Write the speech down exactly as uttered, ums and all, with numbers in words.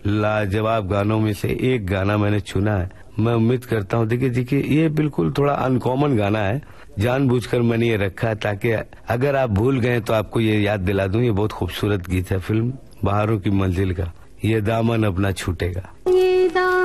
लाजवाब गानों में से एक गाना मैंने चुना है। मैं उम्मीद करता हूँ, देखिए देखिए ये बिल्कुल थोड़ा अनकॉमन गाना है, जानबूझकर मैंने ये रखा है ताकि अगर आप भूल गए तो आपको ये याद दिला दूं। ये बहुत खूबसूरत गीत है फिल्म बहारों की मंजिल का, ये दामन अपना छूटेगा।